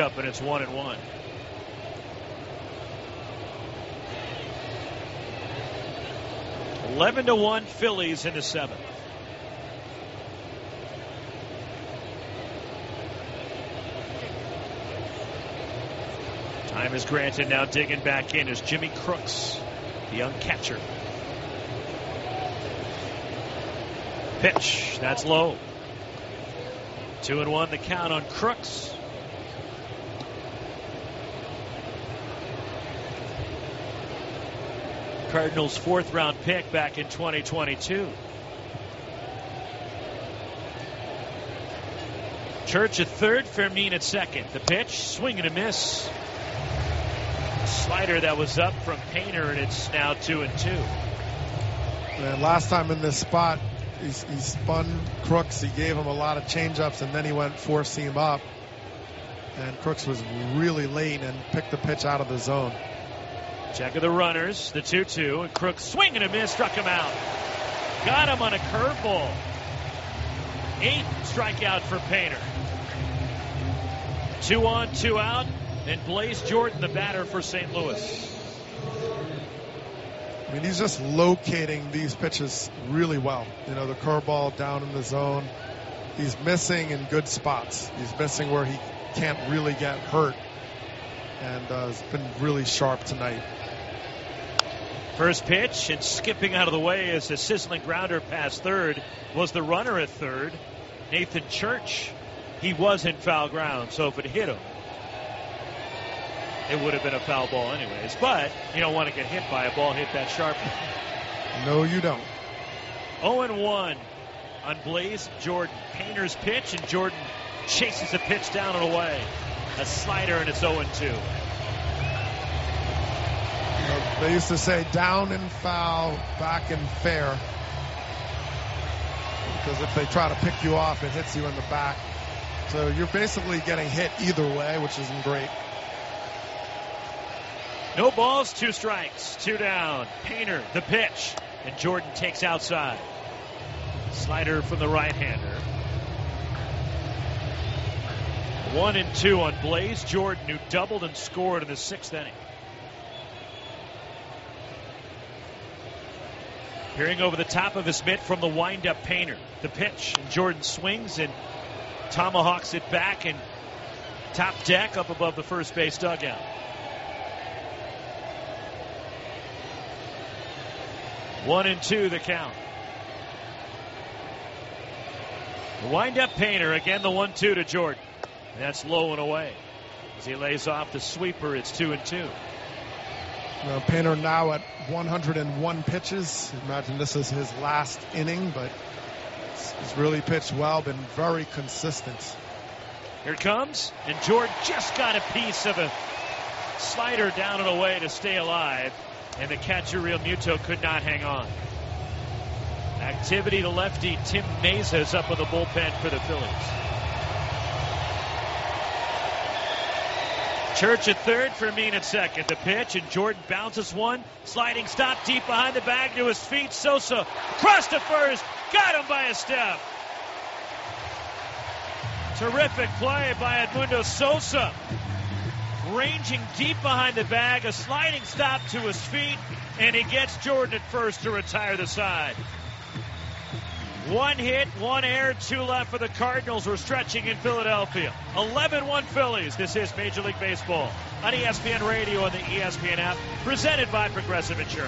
changeup, and it's 1-1. (11-1) Phillies in the seventh. Time is granted. Now digging back in is Jimmy Crooks, the young catcher. Pitch, that's low. 2-1 the count on Crooks. Cardinals' fourth-round pick back in 2022. Church at third, Fermin at second. The pitch, swing and a miss. Slider that was up from Painter, and it's now 2-2. Man, last time in this spot, he spun Crooks. He gave him a lot of changeups, and then he went four-seam up. And Crooks was really late and picked the pitch out of the zone. Check of the runners, the 2-2, and Crooks swing and a miss, struck him out. Got him on a curveball. 8th strikeout for Painter. 2 on, 2 out, and Blaze Jordan, the batter for St. Louis. I mean, he's just locating these pitches really well. You know, the curveball down in the zone. He's missing in good spots. He's missing where he can't really get hurt. And has been really sharp tonight. First pitch, and skipping out of the way as a sizzling grounder past third was the runner at third, Nathan Church. He was in foul ground, so if it hit him, it would have been a foul ball anyways. But you don't want to get hit by a ball hit that sharply. No, you don't. 0-1 on Blaze Jordan. Painter's pitch, and Jordan chases a pitch down and away. A slider, and it's 0-2. They used to say down and foul, back and fair. Because if they try to pick you off, it hits you in the back. So you're basically getting hit either way, which isn't great. No balls, 2 strikes, 2 down. Painter, the pitch, and Jordan takes outside. Slider from the right-hander. 1-2 on Blaze Jordan, who doubled and scored in the 6th inning. Peering over the top of his mitt from the wind-up Painter. The pitch, and Jordan swings and tomahawks it back and top deck up above the first base dugout. One and two the count. The wind-up Painter, again the 1-2 to Jordan. And that's low and away. As he lays off the sweeper, it's 2-2. Painter now at 101 pitches. Imagine this is his last inning, but he's really pitched well, been very consistent. Here it comes, and Jordan just got a piece of a slider down and away to stay alive, and the catcher, Real Muto, could not hang on. Activity to lefty Tim Mesa is up in the bullpen for the Phillies. Church at third, Fermin at second. The pitch, and Jordan bounces one. Sliding stop deep behind the bag to his feet. Sosa across to first. Got him by a step. Terrific play by Edmundo Sosa. Ranging deep behind the bag. A sliding stop to his feet. And he gets Jordan at first to retire the side. 1 hit, 1 error, 2 left for the Cardinals. We're stretching in Philadelphia. 11-1 Phillies. This is Major League Baseball on ESPN Radio and the ESPN app, presented by Progressive Insurance.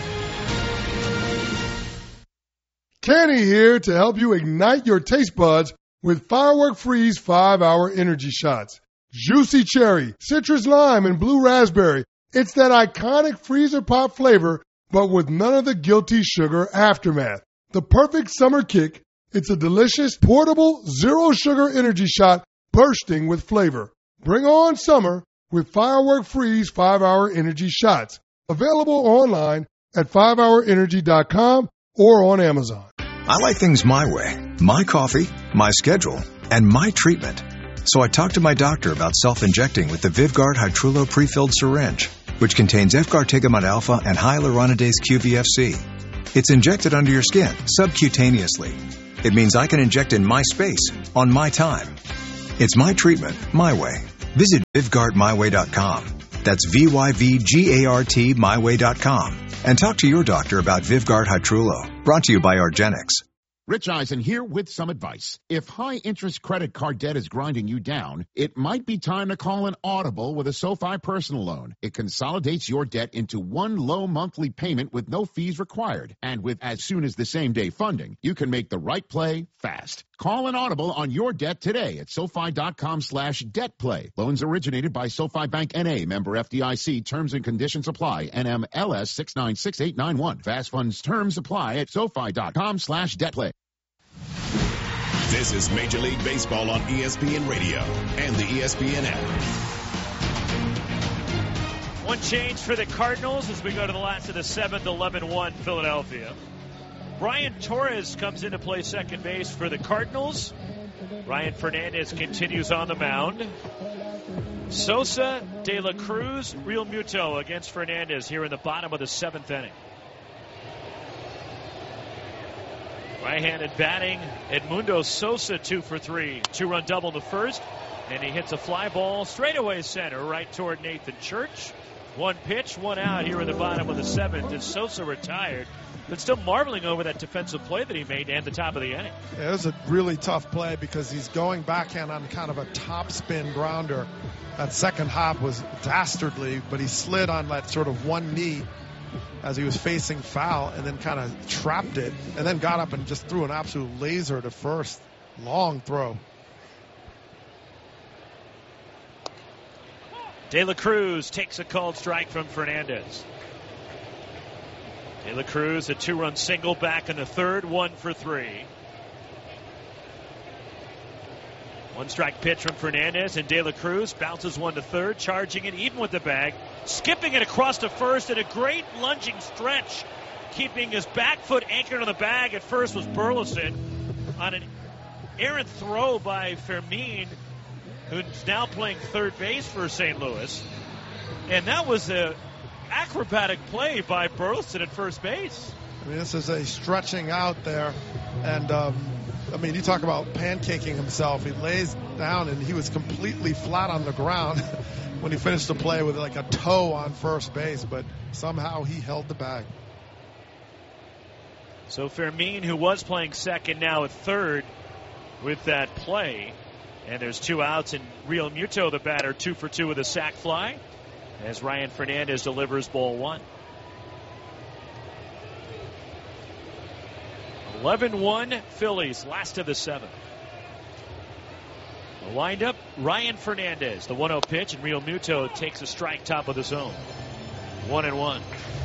Kenny here to help you ignite your taste buds with Firework Freeze 5-Hour Energy Shots. Juicy cherry, citrus lime, and blue raspberry. It's that iconic freezer pop flavor, but with none of the guilty sugar aftermath. The perfect summer kick. It's a delicious, portable, zero-sugar energy shot bursting with flavor. Bring on summer with Firework Freeze 5-Hour Energy Shots. Available online at 5hourenergy.com or on Amazon. I like things my way. My coffee, my schedule, and my treatment. So I talked to my doctor about self-injecting with the Vyvgart Hytrulo prefilled syringe, which contains F-gartigimod alpha and hyaluronidase QVFC. It's injected under your skin, subcutaneously. It means I can inject in my space, on my time. It's my treatment, my way. Visit VivGuardMyWay.com. That's VYVGART MyWay.com. And talk to your doctor about VivGuard Hytrulo. Brought to you by argenx. Rich Eisen here with some advice. If high-interest credit card debt is grinding you down, it might be time to call an Audible with a SoFi personal loan. It consolidates your debt into one low monthly payment with no fees required. And with as soon as the same-day funding, you can make the right play fast. Call an Audible on your debt today at SoFi.com/debtplay. Loans originated by SoFi Bank N.A., member FDIC. Terms and conditions apply. NMLS 696891. Fast funds terms apply at SoFi.com/debtplay. This is Major League Baseball on ESPN Radio and the ESPN app. One change for the Cardinals as we go to the last of the seventh, 11-1 Philadelphia. Brian Torres comes in to play second base for the Cardinals. Ryan Fernandez continues on the mound. Sosa, De La Cruz, Real Muto against Fernandez here in the bottom of the seventh inning. Right-handed batting, Edmundo Sosa 2 for 3. 2-run double in the first, and he hits a fly ball straightaway center right toward Nathan Church. One pitch, one out here in the bottom of the seventh as Sosa retired, but still marveling over that defensive play that he made at the top of the inning. Yeah, it was a really tough play because he's going backhand on kind of a topspin grounder. That second hop was dastardly, but he slid on that sort of one knee as he was facing foul and then kind of trapped it and then got up and just threw an absolute laser to first. Long throw. De La Cruz takes a called strike from Fernandez. De La Cruz, a 2-run single back in the third, 1 for 3. One strike pitch from Fernandez, and De La Cruz bounces one to third, charging it even with the bag, skipping it across to first in a great lunging stretch, keeping his back foot anchored on the bag. At first was Burleson on an errant throw by Fermin, who's now playing third base for St. Louis. And that was an acrobatic play by Burleson at first base. I mean, this is a stretching out there, and I mean, you talk about pancaking himself. He lays down, and he was completely flat on the ground when he finished the play with like a toe on first base, but somehow he held the bag. So Fermin, who was playing second, now at third with that play. And there's 2 outs, and Real Muto, the batter, 2 for 2 with a sac fly as Ryan Fernandez delivers ball 1. 11-1 Phillies, last of the 7th. The windup, Ryan Fernandez, the 1-0 pitch, and Real Muto takes a strike top of the zone. 1-1.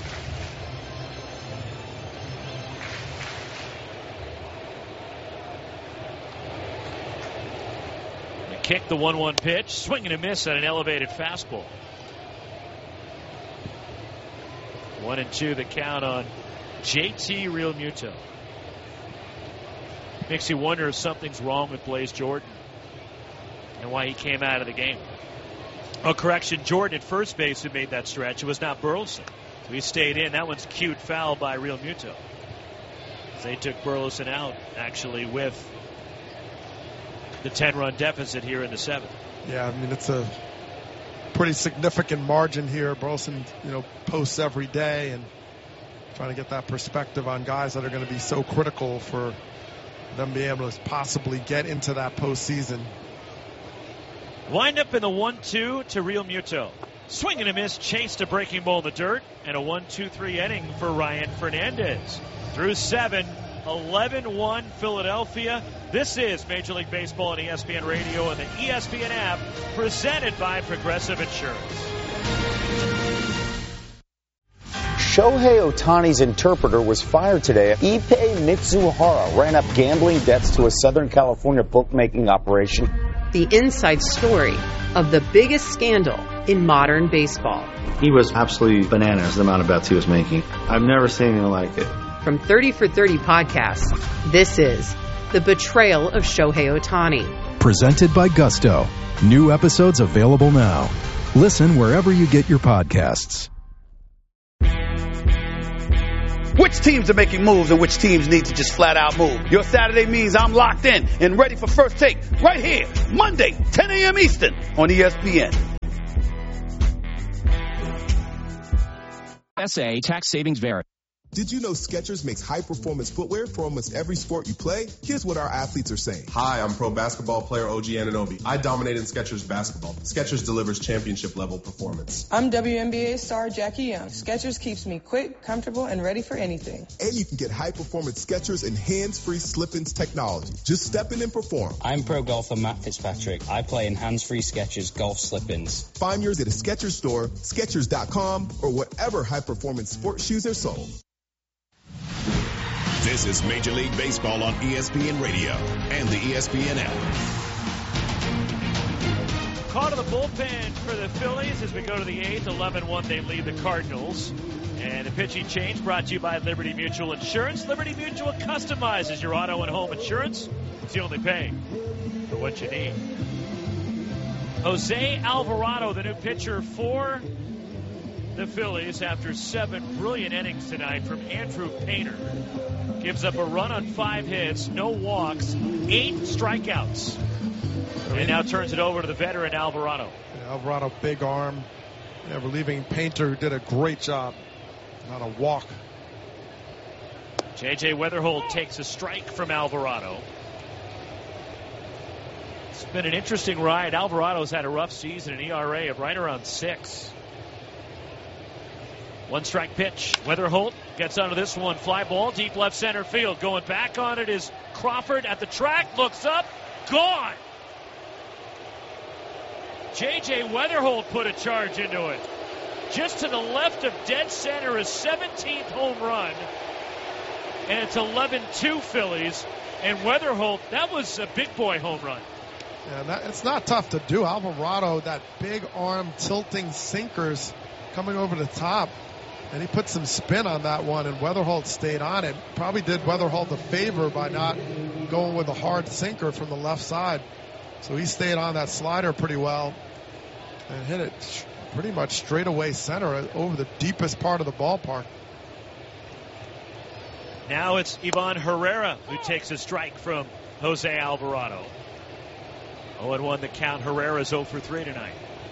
Kick the 1-1 pitch, swing and a miss on an elevated fastball. 1-2 the count on JT Real Muto. Makes you wonder if something's wrong with Blaze Jordan and why he came out of the game. Oh, correction, Jordan at first base who made that stretch. It was not Burleson. So he stayed in. That one's cute foul by Real Muto. They took Burleson out actually with the 10-run deficit here in the 7th. Yeah, I mean, it's a pretty significant margin here. Burleson, posts every day, and trying to get that perspective on guys that are going to be so critical for them being able to possibly get into that postseason. Wind up in the 1-2 to Real Muto. Swing and a miss, chase to breaking ball in the dirt, and a 1-2-3 inning for Ryan Fernandez. Through 7, 11-1 Philadelphia. This is Major League Baseball on ESPN Radio and the ESPN app, presented by Progressive Insurance. Shohei Ohtani's interpreter was fired today. Ippei Mitsuhara ran up gambling debts to a Southern California bookmaking operation. The inside story of the biggest scandal in modern baseball. He was absolutely bananas, the amount of bets he was making. I've never seen anything like it. From 30 for 30 podcasts, this is The Betrayal of Shohei Ohtani. Presented by Gusto. New episodes available now. Listen wherever you get your podcasts. which teams are making moves and which teams need to just flat out move. Your Saturday means I'm locked in and ready for First Take right here, Monday, 10 a.m. Eastern on ESPN. SA tax savings vary. Did you know Skechers makes high-performance footwear for almost every sport you play? Here's what our athletes are saying. Hi, I'm pro basketball player OG Anunoby. I dominate in Skechers basketball. Skechers delivers championship-level performance. I'm WNBA star Jackie Young. Skechers keeps me quick, comfortable, and ready for anything. And you can get high-performance Skechers and hands-free slip-ins technology. Just step in and perform. I'm pro golfer Matt Fitzpatrick. I play in hands-free Skechers golf slip-ins. Find yours at a Skechers store, Skechers.com, or wherever high-performance sports shoes are sold. This is Major League Baseball on ESPN Radio and the ESPN app. Call to the bullpen for the Phillies as we go to the 8th. 11-1, they lead the Cardinals. And the pitching change brought to you by Liberty Mutual Insurance. Liberty Mutual customizes your auto and home insurance. It's the only pay for what you need. Jose Alvarado, the new pitcher for the Phillies after 7 brilliant innings tonight from Andrew Painter. Gives up a run on 5 hits, no walks, 8 strikeouts. And now turns it over to the veteran Alvarado. Yeah, Alvarado, big arm. Yeah, relieving Painter, who did a great job on a walk. J.J. Weatherholt takes a strike from Alvarado. It's been an interesting ride. Alvarado's had a rough season, an ERA of right around 6. 1-strike pitch. Weatherholt gets onto this one. Fly ball, deep left center field. Going back on it is Crawford at the track. Looks up. Gone. J.J. Weatherholt put a charge into it. Just to the left of dead center, his 17th home run. And it's 11-2 Phillies. And Weatherholt, that was a big boy home run. Yeah, it's not tough to do. Alvarado, that big arm tilting sinkers coming over the top. And he put some spin on that one, and Weatherholt stayed on it. Probably did Weatherholt a favor by not going with a hard sinker from the left side. So he stayed on that slider pretty well and hit it pretty much straight away center over the deepest part of the ballpark. Now it's Ivan Herrera who takes a strike from Jose Alvarado. 0-1 the count. Herrera's 0 for 3 tonight.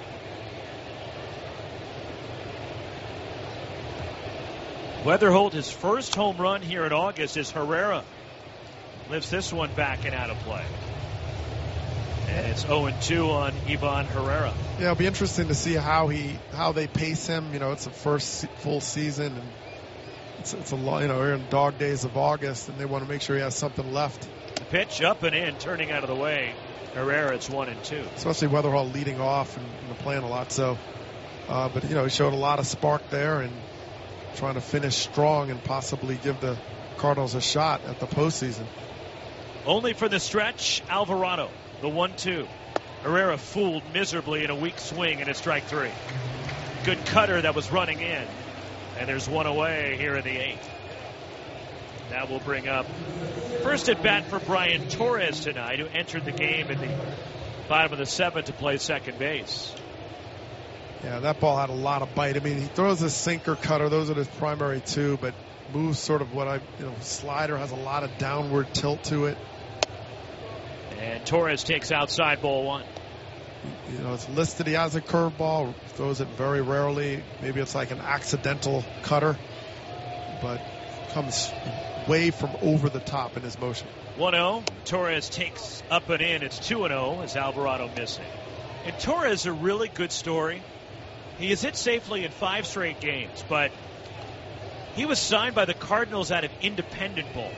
Weatherholt, his first home run here in August, as Herrera lifts this one back and out of play. And it's 0-2 on Ivan Herrera. Yeah, it'll be interesting to see how they pace him. You know, it's the first full season, and it's a lot. You know, we're in dog days of August, and they want to make sure he has something left. The pitch up and in, turning out of the way. Herrera, it's 1-2. Especially Weatherholt leading off and playing a lot. So, but you know, he showed a lot of spark there and trying to finish strong and possibly give the Cardinals a shot at the postseason. Only for the stretch, Alvarado, the 1-2. Herrera fooled miserably in a weak swing and a strike 3. Good cutter that was running in. And there's one away here in the 8th. That will bring up first at bat for Brian Torres tonight, who entered the game in the bottom of the 7th to play second base. Yeah, that ball had a lot of bite. I mean, he throws a sinker, cutter. Those are his primary 2, but moves sort of slider has a lot of downward tilt to it. And Torres takes outside ball 1. You know, it's listed he has a curveball, throws it very rarely. Maybe it's like an accidental cutter, but comes way from over the top in his motion. 1-0. Torres takes up and in. It's 2-0 as Alvarado missing. And Torres, a really good story. He has hit safely in 5 straight games, but he was signed by the Cardinals out of independent ball.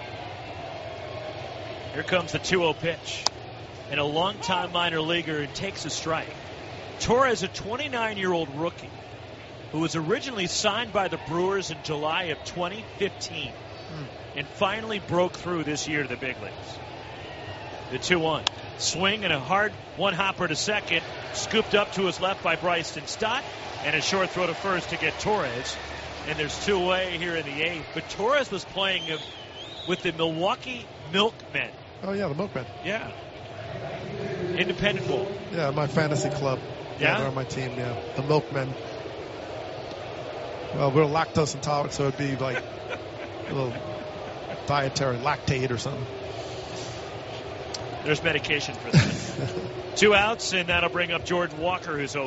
Here comes the 2-0 pitch. And a longtime minor leaguer takes a strike. Torres, a 29-year-old rookie who was originally signed by the Brewers in July of 2015 and finally broke through this year to the big leagues. The 2-1. Swing and a hard one-hopper to second. Scooped up to his left by Bryson Stott. And a short throw to first to get Torres. And there's 2 away here in the 8th. But Torres was playing with the Milwaukee Milkmen. Oh, yeah, the Milkmen. Yeah. Independent ball. Yeah, my fantasy club. Yeah? They're on my team, yeah. The Milkmen. Well, we're lactose intolerant, so it'd be like a little dietary lactate or something. There's medication for that. 2 outs, and that'll bring up Jordan Walker, who's